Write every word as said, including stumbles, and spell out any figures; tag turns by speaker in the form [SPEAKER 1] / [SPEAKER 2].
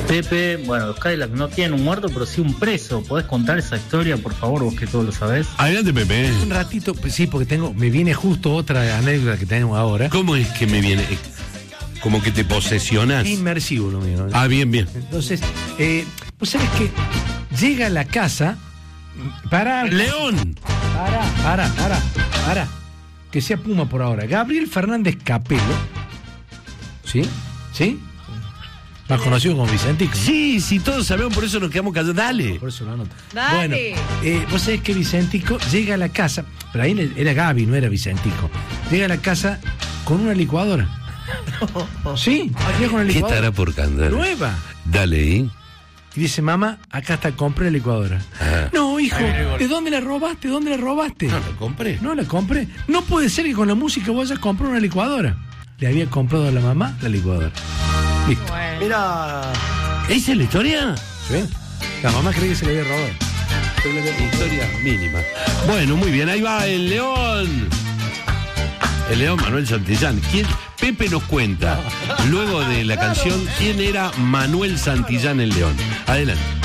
[SPEAKER 1] Pepe, bueno, los Cadillac no tienen un muerto, pero sí un preso. ¿Podés contar esa historia, por favor, vos que todo lo sabés?
[SPEAKER 2] Adelante, Pepe.
[SPEAKER 3] Un ratito, pues sí, porque tengo, me viene justo otra anécdota que tenemos ahora.
[SPEAKER 2] ¿Cómo es que me viene? ¿Como que te posesionas?
[SPEAKER 3] Es inmersivo lo mío, ¿no?
[SPEAKER 2] Ah, bien, bien.
[SPEAKER 3] Entonces, eh, pues sabes que llega a la casa. Para.
[SPEAKER 2] ¡León!
[SPEAKER 3] Para, para, para, para. Que sea Puma por ahora. Gabriel Fernández Capelo. ¿Sí? ¿Sí? Más conocido como Vicentico, ¿no?
[SPEAKER 2] Sí, sí, todos sabemos, por eso nos quedamos callados. Dale.
[SPEAKER 3] Por eso lo anoto.
[SPEAKER 4] Dale.
[SPEAKER 3] Bueno, eh, vos sabés que Vicentico llega a la casa, pero ahí era Gaby, no era Vicentico. Llega a la casa con una licuadora. Sí, llega con una
[SPEAKER 2] ¿Qué
[SPEAKER 3] licuadora.
[SPEAKER 2] estará por cantar?
[SPEAKER 3] Nueva.
[SPEAKER 2] Dale, ¿eh?
[SPEAKER 3] Y dice, mamá, acá está, compré la licuadora.
[SPEAKER 2] Ah.
[SPEAKER 3] No, hijo, ¿de dónde la robaste? ¿De dónde la robaste?
[SPEAKER 2] No, la compré.
[SPEAKER 3] No, la compré. No puede ser que con la música vos hayas comprado una licuadora. Le había comprado a la mamá la licuadora. Listo.
[SPEAKER 4] Bueno.
[SPEAKER 5] Mira.
[SPEAKER 2] ¿Esa es la historia?
[SPEAKER 3] ¿Sí? La mamá cree que se le había robado.
[SPEAKER 2] Historia mínima. Bueno, muy bien, ahí va el León. El León Manuel Santillán. ¿Quién? Pepe nos cuenta, luego de la canción, quién era Manuel Santillán el León. Adelante.